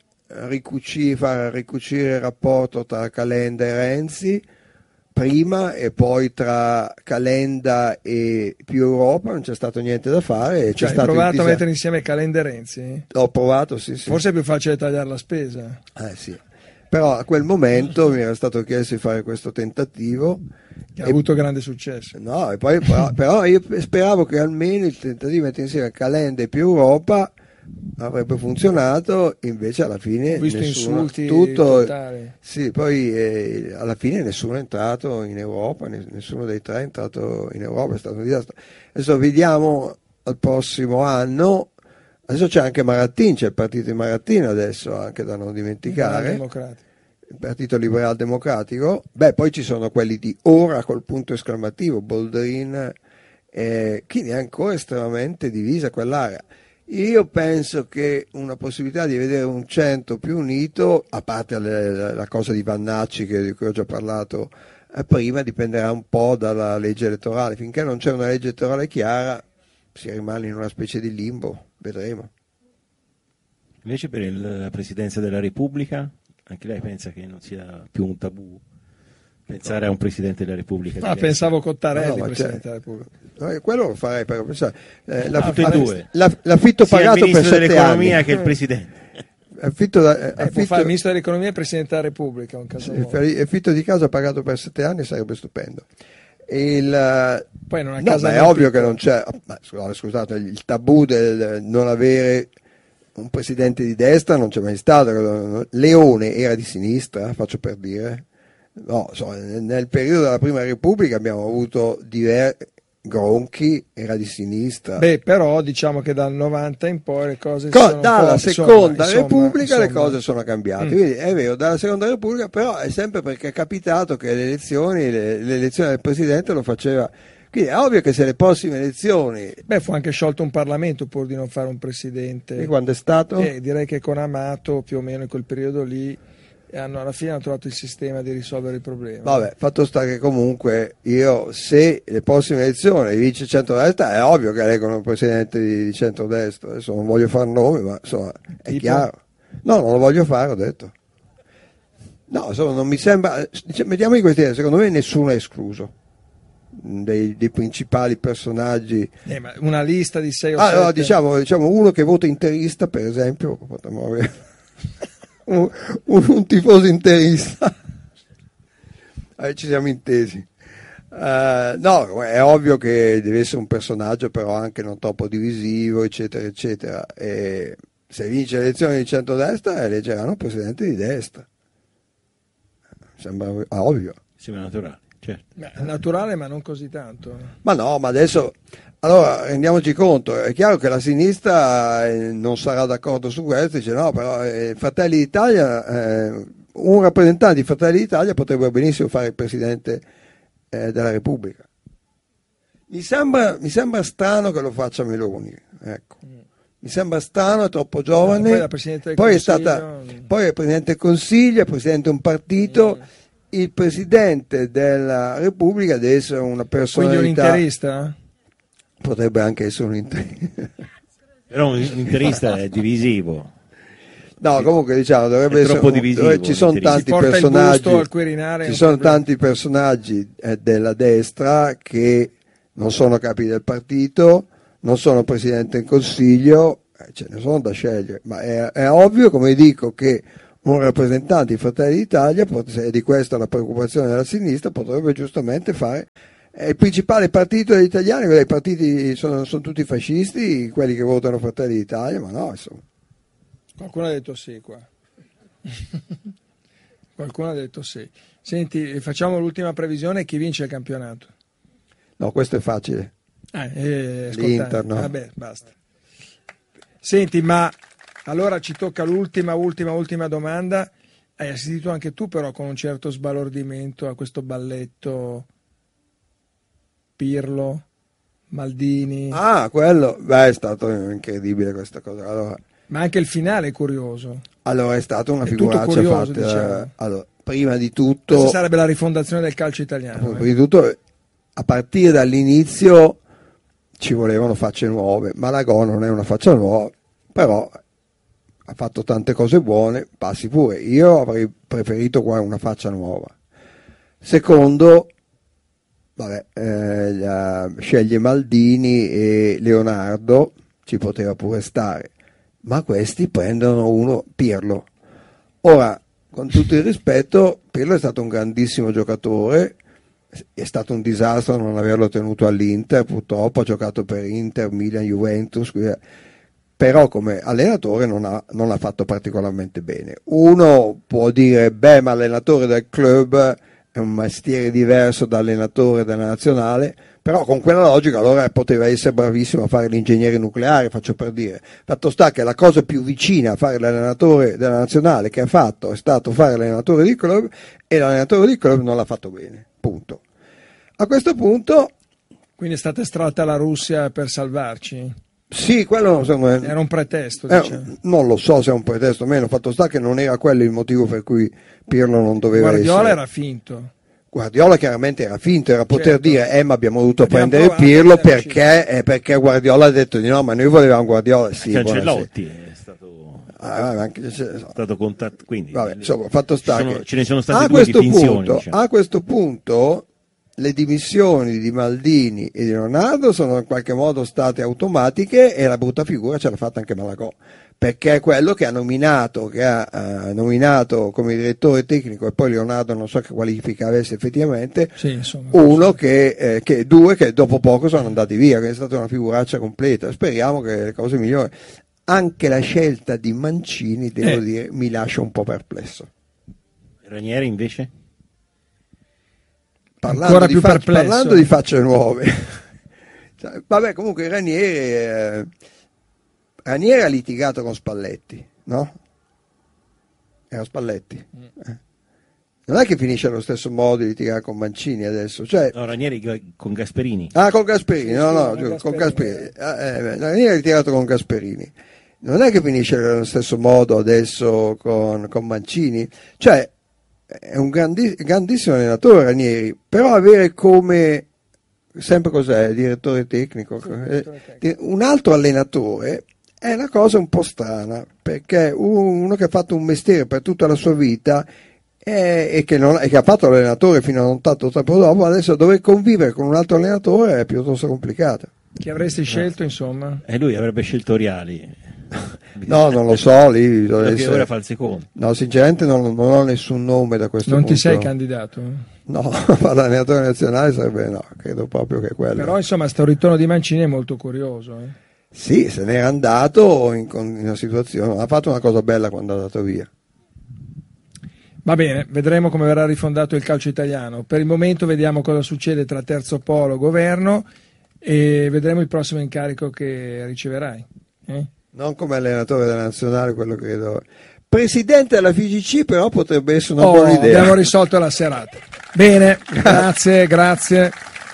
far ricucire il rapporto tra Calenda e Renzi prima, e poi tra Calenda e più Europa non c'è stato niente da fare. Hai provato a mettere insieme Calenda e Renzi? Ho provato, sì. Forse è più facile tagliare la spesa. Sì. Però a quel momento mi era stato chiesto di fare questo tentativo. Che ha avuto grande successo. No, e poi, però io speravo che almeno il tentativo di mettere insieme Calenda e più Europa avrebbe funzionato, invece alla fine ho visto nessuno, insulti tutto, totali. Sì, poi alla fine nessuno è entrato in Europa, nessuno dei tre è entrato in Europa, è stato un disastro. Adesso vediamo al prossimo anno. Adesso c'è anche Marattin, c'è il partito di Marattin adesso, anche da non dimenticare, il partito liberal democratico. Poi ci sono quelli di ora col punto esclamativo, Boldrin, quindi è ancora estremamente divisa quell'area. Io penso che una possibilità di vedere un centro più unito, a parte la cosa di Vannacci di cui ho già parlato prima, dipenderà un po' dalla legge elettorale. Finché non c'è una legge elettorale chiara si rimane in una specie di limbo, vedremo. Invece per la Presidenza della Repubblica, anche lei pensa che non sia più un tabù pensare a un Presidente della Repubblica? Pensavo Cottarelli, Presidente della Repubblica. Quello lo farei per pensare. L'affitto pagato per 7 anni che il Presidente. Può fare il Ministro dell'Economia e il Presidente della Repubblica. Affitto di casa pagato per 7 anni sarebbe stupendo. Poi non a casa è ovvio che non c'è. Scusate, il tabù del non avere un presidente di destra non c'è mai stato. Leone era di sinistra, faccio per dire. No, nel periodo della Prima Repubblica abbiamo avuto Gronchi era di sinistra. Però diciamo che dal 90 in poi le cose sono dalla Seconda Repubblica le cose sono cambiate. Quindi è vero, dalla Seconda Repubblica, però è sempre perché è capitato che l'elezione del presidente lo faceva. Quindi è ovvio che se le prossime elezioni. Fu anche sciolto un Parlamento pur di non fare un presidente. E quando è stato? Direi che con Amato più o meno in quel periodo lì alla fine hanno trovato il sistema di risolvere il problema. Vabbè, fatto sta che comunque se le prossime elezioni vince centrodestra, è ovvio che eleggono un presidente di centrodestra. Adesso non voglio fare nomi, ma insomma è chiaro. No, non lo voglio fare, ho detto. No, insomma, non mi sembra. Mettiamo in questione, secondo me nessuno è escluso dei principali personaggi. Ma una lista di 6 o 7. No, diciamo uno che vota interista, per esempio, potremmo avere. Un tifoso interista. Ci siamo intesi. No, è ovvio che deve essere un personaggio però anche non troppo divisivo, eccetera eccetera, e se vince le elezioni di centrodestra eleggeranno un presidente di destra. Sembra ovvio. Sembra naturale, certo. Naturale, ma non così tanto. Ma no, ma adesso allora rendiamoci conto, è chiaro che la sinistra non sarà d'accordo su questo, dice no, però Fratelli d'Italia, un rappresentante di Fratelli d'Italia potrebbe benissimo fare il Presidente della Repubblica. Mi sembra strano che lo faccia Meloni, ecco. Mi sembra strano, è troppo giovane, poi è Presidente del Consiglio, è Presidente di un partito, il Presidente della Repubblica deve essere una personalità. Quindi un interista? Potrebbe anche essere un interista. Però un interista è divisivo. No, comunque diciamo dovrebbe essere troppo divisivo. Ci sono tanti personaggi della destra che non sono capi del partito, non sono presidente del Consiglio, ce ne sono da scegliere, ma è ovvio, come dico, che un rappresentante di Fratelli d'Italia, e di questa la preoccupazione della sinistra, potrebbe giustamente fare. È il principale partito degli italiani, i partiti sono tutti fascisti, quelli che votano Fratelli d'Italia, ma no, insomma. Qualcuno ha detto sì qua. Qualcuno ha detto sì. Senti, facciamo l'ultima previsione, chi vince il campionato? No, questo è facile. L'Inter, no? Vabbè, basta. Senti, ma allora ci tocca l'ultima domanda. Hai assistito anche tu però con un certo sbalordimento a questo balletto Pirlo, Maldini. Quello, è stato incredibile questa cosa. Allora, ma anche il finale è curioso. Allora è stata una figuraccia fatta. Diciamo. Allora, prima di tutto, questa sarebbe la rifondazione del calcio italiano. Prima di tutto, a partire dall'inizio ci volevano facce nuove. Malagò non è una faccia nuova, però ha fatto tante cose buone, passi pure. Io avrei preferito qua una faccia nuova. Secondo, sceglie Maldini e Leonardo, ci poteva pure stare, ma questi prendono uno, Pirlo. Ora, con tutto il rispetto, Pirlo è stato un grandissimo giocatore, è stato un disastro non averlo tenuto all'Inter, purtroppo ha giocato per Inter, Milan, Juventus, però come allenatore non ha fatto particolarmente bene. Uno può dire, ma allenatore del club è un mestiere diverso da allenatore della nazionale, però con quella logica allora poteva essere bravissimo a fare l'ingegnere nucleare, faccio per dire. Fatto sta che la cosa più vicina a fare l'allenatore della nazionale che ha fatto è stato fare l'allenatore di club, e l'allenatore di club non l'ha fatto bene, punto. A questo punto, quindi è stata estratta la Russia per salvarci? Sì, quello era un pretesto, diciamo. Non lo so se è un pretesto o meno, fatto sta che non era quello il motivo per cui Pirlo non doveva Guardiola essere. Era finto. Guardiola chiaramente era finto, era poter dire ma abbiamo dovuto prendere provato, Pirlo perché Guardiola ha detto di no, ma noi volevamo Guardiola. Sì, Cancellotti è stato contatto, quindi insomma, fatto sta ce ne sono state due dimissioni. Diciamo. A questo punto le dimissioni di Maldini e di Leonardo sono in qualche modo state automatiche, e la brutta figura ce l'ha fatta anche Malagò, perché è quello che ha nominato come direttore tecnico, e poi Leonardo non so che qualifica avesse effettivamente, due che dopo poco sono andati via, quindi è stata una figuraccia completa. Speriamo che le cose migliorino. Anche la scelta di Mancini, devo dire, mi lascia un po' perplesso. Ranieri invece? Parlando di facce nuove, comunque Ranieri ha litigato con Spalletti, no? Era Spalletti. Non è che finisce allo stesso modo di litigare con Mancini adesso, no, Ranieri con Gasperini. Con Gasperini, con Gasperini. Ranieri ha litigato con Gasperini. Non è che finisce allo stesso modo adesso con Mancini, cioè è un grandissimo allenatore Ranieri, però avere come sempre direttore tecnico un altro allenatore è una cosa un po' strana, perché uno che ha fatto un mestiere per tutta la sua vita e che ha fatto l'allenatore fino a non tanto tempo dopo, adesso dover convivere con un altro allenatore è piuttosto complicato. Chi avresti scelto, insomma? E lui avrebbe scelto Riali. No, non lo so, lì ora fa il secondo. No, sinceramente non ho nessun nome da questo punto. Non ti sei candidato? No, l'allenatore nazionale sarebbe credo proprio che quello. Però insomma sto ritorno di Mancini è molto curioso. Sì, se n'era andato in una situazione, ha fatto una cosa bella quando è andato via. Va bene, vedremo come verrà rifondato il calcio italiano. Per il momento vediamo cosa succede tra terzo polo, governo, e vedremo il prossimo incarico che riceverai. Non come allenatore della nazionale, quello credo. Presidente della FIGC però potrebbe essere una buona idea. Abbiamo risolto la serata. Bene, grazie.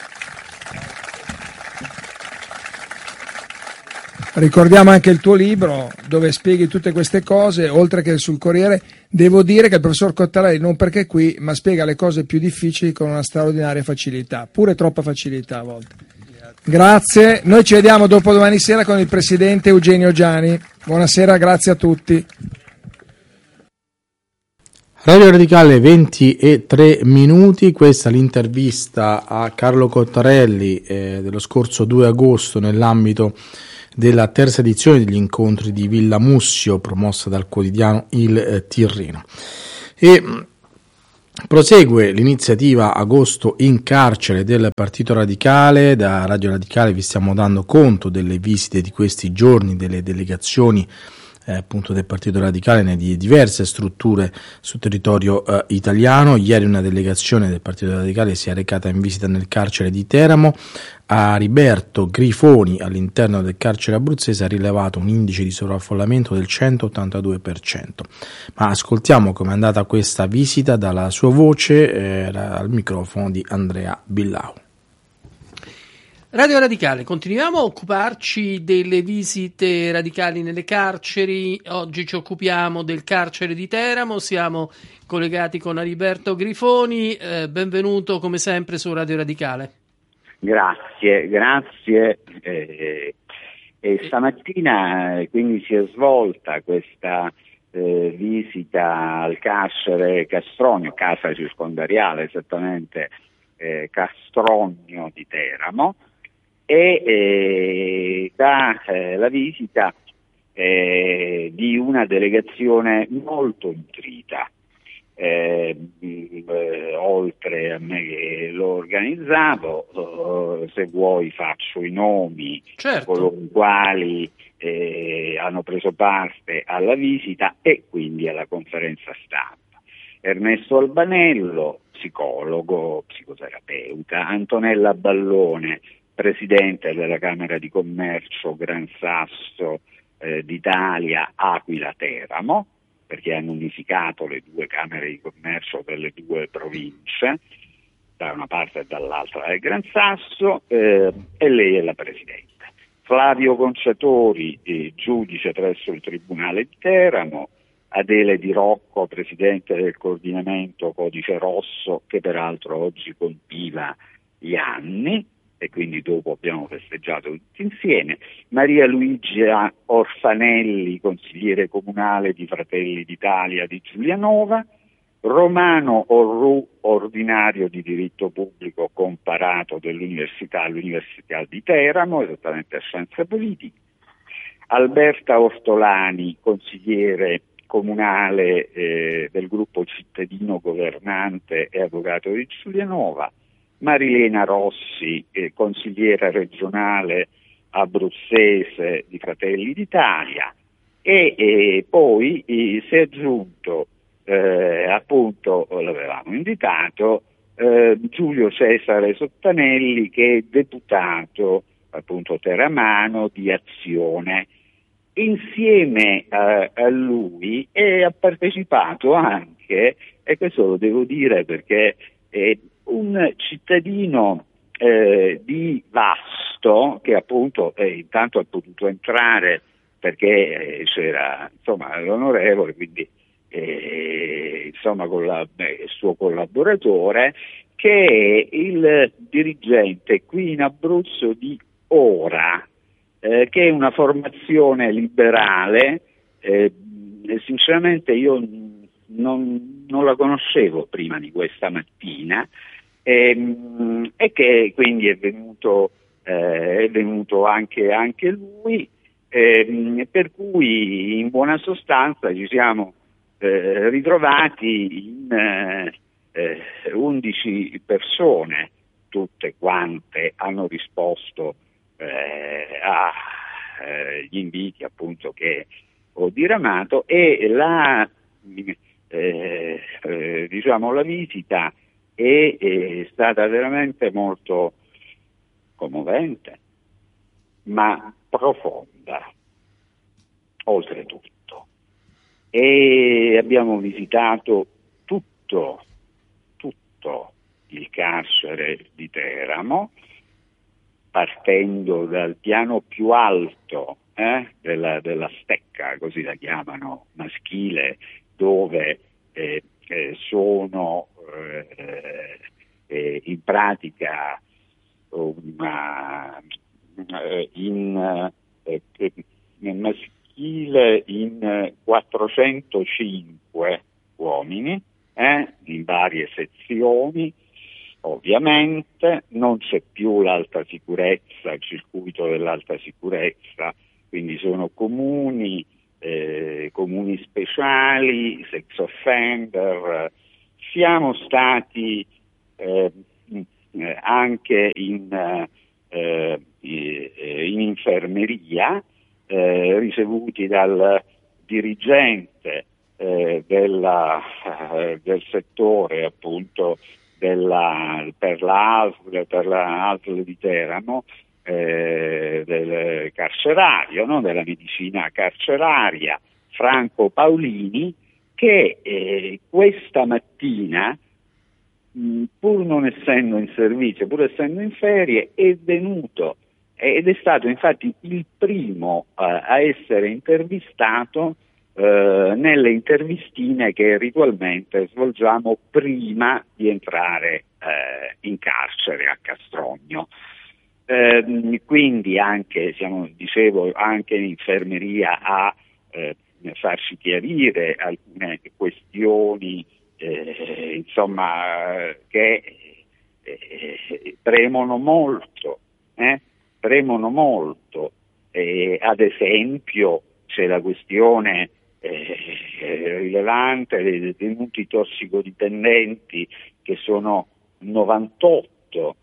Ricordiamo anche il tuo libro dove spieghi tutte queste cose, oltre che sul Corriere. Devo dire che il professor Cottarelli, non perché è qui, ma spiega le cose più difficili con una straordinaria facilità, pure troppa facilità a volte. Grazie, noi ci vediamo dopo domani sera con il presidente Eugenio Giani. Buonasera, grazie a tutti. Radio Radicale 20:03, questa è l'intervista a Carlo Cottarelli dello scorso 2 agosto nell'ambito della terza edizione degli incontri di Villa Mussio promossa dal quotidiano Il Tirreno. E prosegue l'iniziativa Agosto in carcere del Partito Radicale. Da Radio Radicale vi stiamo dando conto delle visite di questi giorni, delle delegazioni appunto del Partito Radicale di diverse strutture sul territorio italiano. Ieri una delegazione del Partito Radicale si è recata in visita nel carcere di Teramo. A Riberto Grifoni, all'interno del carcere abruzzese, ha rilevato un indice di sovraffollamento del 182%. Ma ascoltiamo com'è andata questa visita dalla sua voce al microfono di Andrea Billau. Radio Radicale, continuiamo a occuparci delle visite radicali nelle carceri. Oggi ci occupiamo del carcere di Teramo, siamo collegati con Ariberto Grifoni, benvenuto come sempre su Radio Radicale. Grazie. Stamattina quindi si è svolta questa visita al carcere Castronio, casa circondariale esattamente Castronio di Teramo, e la visita di una delegazione molto nutrita, oltre a me che lo organizzavo, se vuoi faccio i nomi. Certo. Coloro i quali hanno preso parte alla visita e quindi alla conferenza stampa. Ernesto Albanello, psicologo, psicoterapeuta; Antonella Ballone, presidente della Camera di Commercio Gran Sasso d'Italia Aquila Teramo, perché hanno unificato le due Camere di Commercio delle due province, da una parte e dall'altra del Gran Sasso, e lei è la presidente. Flavio Conciatori, giudice presso il Tribunale di Teramo; Adele Di Rocco, presidente del coordinamento Codice Rosso, che peraltro oggi compiva gli anni, e quindi dopo abbiamo festeggiato tutti insieme; Maria Luigia Orfanelli, consigliere comunale di Fratelli d'Italia di Giulianova; Romano Orru, ordinario di diritto pubblico comparato all'Università di Teramo, esattamente a Scienze Politiche; Alberta Ortolani, consigliere comunale del gruppo cittadino governante e avvocato di Giulianova; Marilena Rossi, consigliera regionale abruzzese di Fratelli d'Italia, e poi si è aggiunto, appunto l'avevamo invitato, Giulio Cesare Sottanelli, che è deputato appunto teramano di Azione. Insieme a lui ha partecipato anche, e questo lo devo dire perché un cittadino di Vasto, che appunto intanto ha potuto entrare perché c'era insomma l'onorevole, quindi insomma il suo collaboratore, che è il dirigente qui in Abruzzo di Ora, che è una formazione liberale. Sinceramente io non la conoscevo prima di questa mattina, e che quindi è venuto anche lui, per cui in buona sostanza ci siamo ritrovati in 11 persone, tutte quante hanno risposto agli inviti appunto che ho diramato, e la visita è stata veramente molto commovente, ma profonda oltretutto, e abbiamo visitato tutto il carcere di Teramo, partendo dal piano più alto della stecca, così la chiamano, maschile, dove sono in pratica maschile in 405 uomini, in varie sezioni. Ovviamente non c'è più l'alta sicurezza, il circuito dell'alta sicurezza, quindi sono comuni speciali, sex offender. Siamo stati anche in infermeria, ricevuti dal dirigente del settore appunto per la ASL di Teramo, del carcerario, no? Della medicina carceraria, Franco Paolini, che questa mattina, pur non essendo in servizio, pur essendo in ferie, è venuto ed è stato infatti il primo a essere intervistato nelle intervistine che ritualmente svolgiamo prima di entrare in carcere a Castrogno. Quindi anche, anche in infermeria a farci chiarire alcune questioni che premono molto. Ad esempio c'è la questione rilevante dei detenuti tossicodipendenti, che sono 98,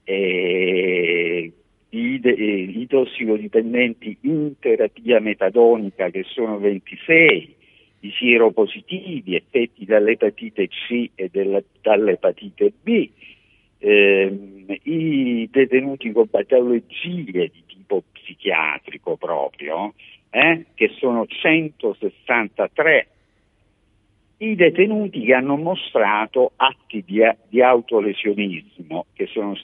i tossicodipendenti in terapia metadonica, che sono 26, i sieropositivi affetti dall'epatite C e dall'epatite B, i detenuti con patologie di tipo psichiatrico proprio, che sono 163, i detenuti che hanno mostrato atti di autolesionismo, che sono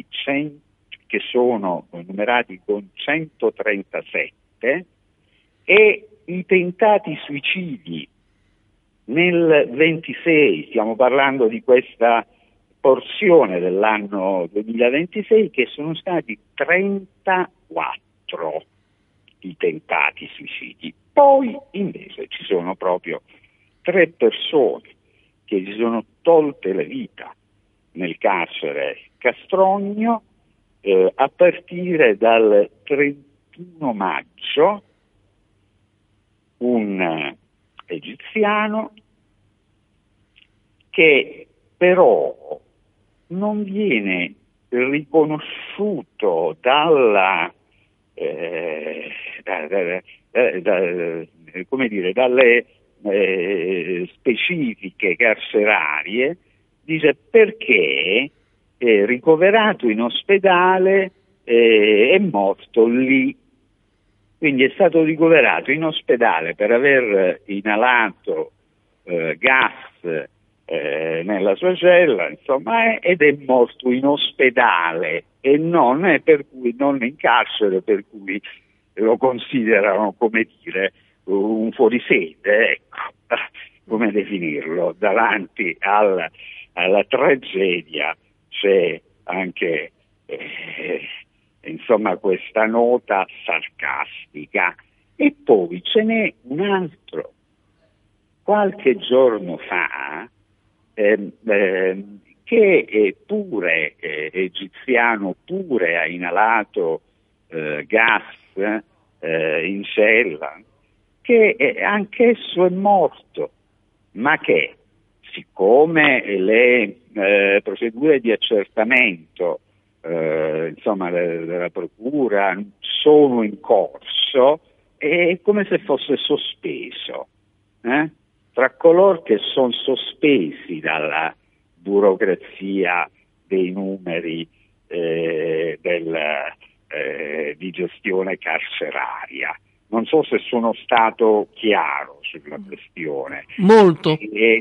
numerati con 137, e i tentati suicidi nel 26, stiamo parlando di questa porzione dell'anno 2026, che sono stati 34 i tentati suicidi. Poi invece ci sono proprio 3 persone che si sono tolte la vita nel carcere Castrogno a partire dal 31 maggio, un egiziano che però non viene riconosciuto dalle specifiche carcerarie, dice perché ricoverato in ospedale è morto lì. Quindi è stato ricoverato in ospedale per aver inalato gas nella sua cella, ed è morto in ospedale e non in carcere, per cui lo considerano, come dire, un fuorisede, ecco, come definirlo. Davanti alla tragedia c'è anche questa nota sarcastica. E poi ce n'è un altro, qualche giorno fa, che è pure egiziano, pure ha inalato gas in cella, che anch'esso è morto, ma che, siccome le procedure di accertamento della procura sono in corso, è come se fosse sospeso. Tra coloro che sono sospesi dalla burocrazia dei numeri di gestione carceraria. Non so se sono stato chiaro sulla questione. Molto.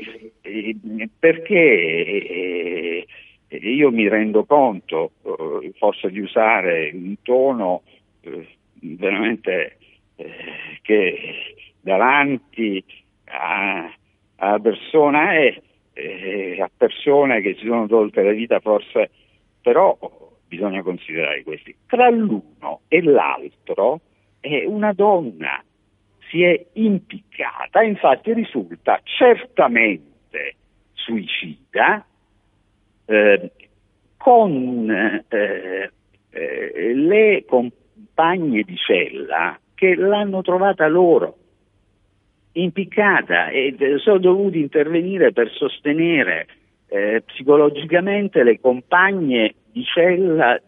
Perché io mi rendo conto forse di usare un tono veramente che davanti a persone a persone che si sono tolte la vita, forse, però bisogna considerare questi. Tra l'uno e l'altro una donna si è impiccata, infatti risulta certamente suicida con le compagne di cella che l'hanno trovata loro impiccata, e sono dovuti intervenire per sostenere psicologicamente le compagne di cella